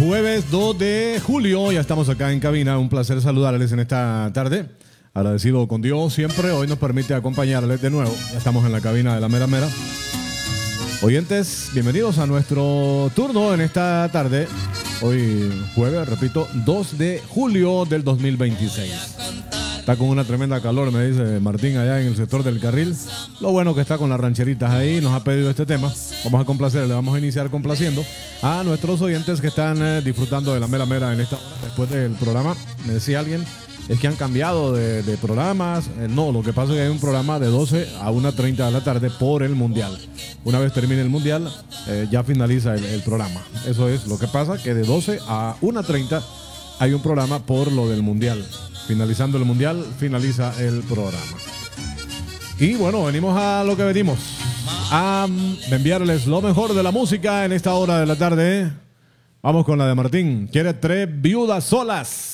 Jueves 2 de julio, ya estamos acá en cabina. Un placer saludarles en esta tarde. Agradecido con Dios siempre. Hoy nos permite acompañarles de nuevo. Ya estamos en la cabina de la Mera Mera. Oyentes, bienvenidos a nuestro turno en esta tarde. Hoy jueves, repito, 2 de julio del 2026. Está con una tremenda calor, me dice Martín, allá en el sector del Carril. Lo bueno que está con las rancheritas ahí, nos ha pedido este tema. Vamos a complacerle, vamos a iniciar complaciendo a nuestros oyentes que están disfrutando de la Mera Mera en esta hora. Después del programa, me decía alguien, es que han cambiado de programas. No, lo que pasa es que hay un programa de 12 a 1:30 de la tarde por el Mundial. Una vez termine el Mundial, ya finaliza el programa. Eso es lo que pasa, que de 12 a 1:30 hay un programa por lo del Mundial. Finalizando el Mundial, finaliza el programa. Y bueno, venimos a lo que venimos. A enviarles lo mejor de la música en esta hora de la tarde. Vamos con la de Martín. Quiere 3 viudas solas.